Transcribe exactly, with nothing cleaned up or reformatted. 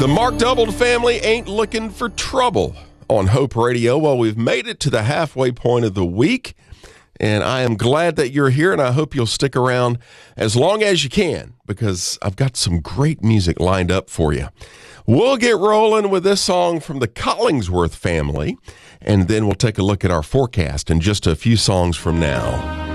The Mark Doubled family ain't looking for trouble on Hope Radio. Well, we've made it to the halfway point of the week, and I am glad that you're here, and I hope you'll stick around as long as you can, because I've got some great music lined up for you. We'll get rolling with this song from the Collingsworth family, and then we'll take a look at our forecast in just a few songs from now.